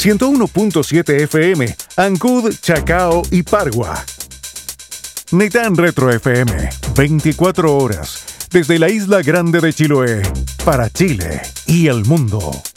101.7 FM, Ancud, Chacao y Pargua. Netán Retro FM, 24 horas, desde la isla grande de Chiloé, para Chile y el mundo.